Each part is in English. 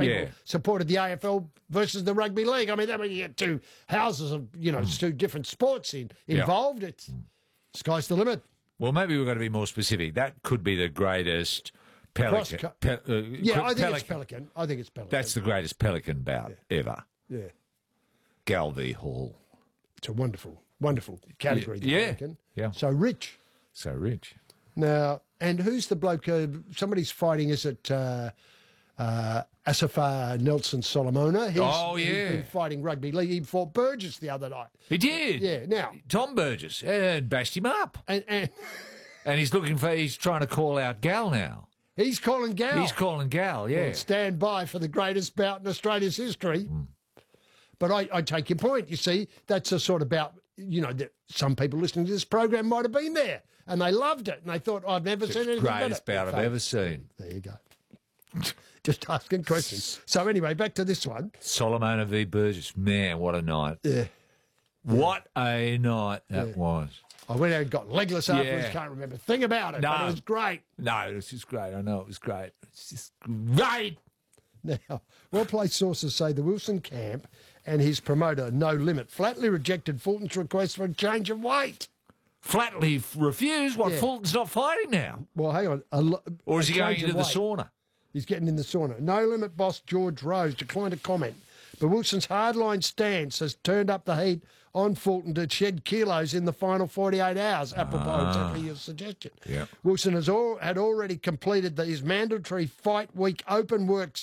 people supported the AFL versus the rugby league. I mean, that when you get two houses of, two different sports involved, it's sky's the limit. Well, maybe we've got to be more specific. That could be the greatest pelican. I think it's Pelican. I think it's Pelican. That's the greatest Pelican bout ever. Yeah. Galvey Hall. It's a wonderful category, the Pelican. Yeah. So rich. Now, and who's the bloke? Somebody's fighting, is it Asafar Nelson Solomona? He's been fighting rugby league. He fought Burgess the other night. He did? Yeah, now. Tom Burgess, and bashed him up. And he's he's trying to call out Gal now. He's calling Gal. Yeah. Well, stand by for the greatest bout in Australia's history. But I take your point. You see, that's a sort of bout, that some people listening to this program might have been there and they loved it and they thought, I've never seen anything better. Greatest bout I've ever seen. There you go. Just asking questions. So anyway, back to this one. Solomona v. Burgess. Man, what a night. Yeah. What a night that was. I went out and got legless afterwards. Can't remember a thing about it, but it was great. No, it was just great. I know it was great. It's just great. Now, well-placed sources say the Wilson camp and his promoter, No Limit, flatly rejected Fulton's request for a change of weight. Flatly refused? Fulton's not fighting now? Well, hang on. Or is he going into the sauna? He's getting in the sauna. No Limit boss George Rose declined to comment, but Wilson's hardline stance has turned up the heat on Fulton to shed kilos in the final 48 hours, apropos exactly your suggestion. Yeah. Wilson had already completed his mandatory fight week open work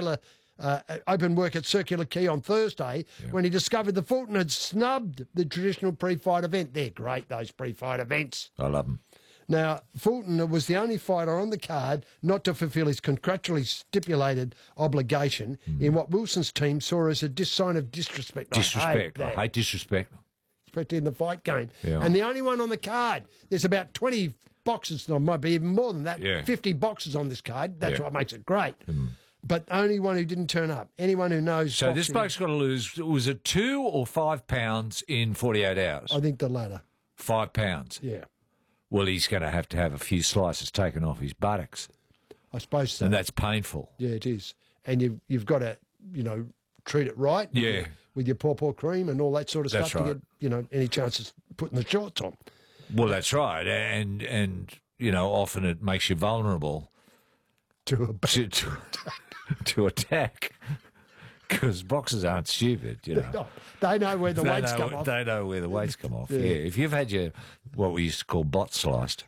at Circular Quay on Thursday when he discovered that Fulton had snubbed the traditional pre-fight event. They're great, those pre-fight events. I love them. Now, Fulton was the only fighter on the card not to fulfil his contractually stipulated obligation in what Wilson's team saw as a sign of disrespect. I hate disrespect. Especially in the fight game. Yeah. And the only one on the card, there's about 20 boxes, or might be even more than that, 50 boxes on this card. That's what makes it great. But only one who didn't turn up. Anyone who knows So boxing, this bloke's got to lose, was it 2 or 5 pounds in 48 hours? I think the latter. 5 pounds? Yeah. Well, he's going to have a few slices taken off his buttocks. I suppose so. And that's painful. Yeah, it is. And you've got to, treat it right. Yeah. With your paw cream and all that sort of That's stuff right. to get, any chances putting the shorts on. Well, that's right. And often it makes you vulnerable to attack. Because boxers aren't stupid, They know where the weights come off. They know where the weights come off, If you've had what we used to call bot slicing,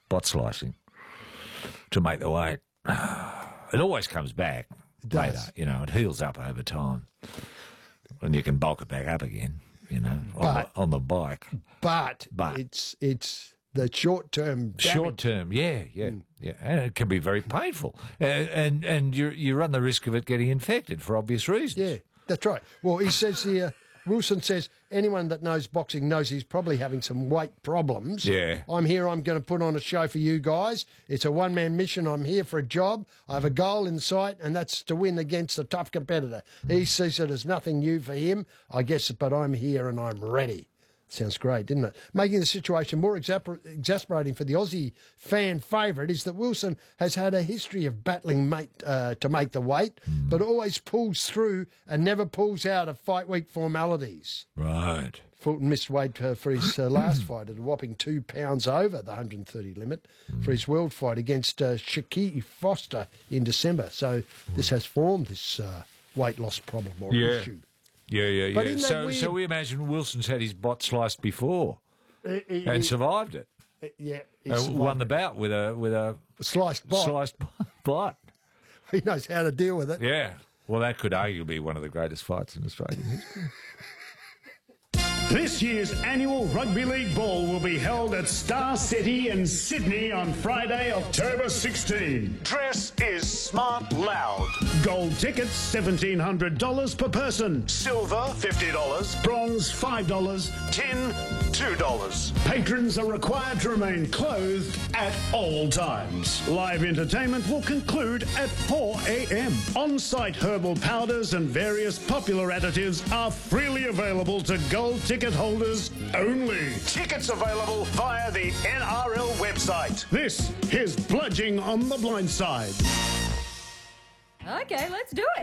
to make the weight, it always comes back later, it heals up over time. And you can bulk it back up again, on the bike. But it's the short-term damage. Short-term, yeah. And it can be very painful. And you run the risk of it getting infected for obvious reasons. Yeah, that's right. Well, he says here, Wilson says, anyone that knows boxing knows he's probably having some weight problems. Yeah. I'm here, I'm going to put on a show for you guys. It's a one-man mission. I'm here for a job. I have a goal in sight, and that's to win against a tough competitor. He sees it as nothing new for him, I guess, but I'm here and I'm ready. Sounds great, didn't it? Making the situation more exasperating for the Aussie fan favourite is that Wilson has had a history of battling to make the weight, but always pulls through and never pulls out of fight week formalities. Right. Fulton missed weight for his last fight at a whopping 2 pounds over the 130 limit for his world fight against Shaquille Foster in December. So this has formed this weight loss problem or issue. Yeah. But So we imagine Wilson's had his bot sliced before and survived it. Yeah, won the bout with a sliced bot. Sliced bot. He knows how to deal with it. Yeah. Well, that could arguably be one of the greatest fights in Australian history. This year's annual Rugby League Ball will be held at Star City in Sydney on Friday, October 16. Dress is smart loud. Gold tickets $1,700 per person. Silver $50. Bronze $5. Tin $2. Patrons are required to remain clothed at all times. Live entertainment will conclude at 4 a.m. On-site herbal powders and various popular additives are freely available to gold ticket holders only. Tickets available via the NRL website. This is Bludging on the Blind Side. Okay, let's do it.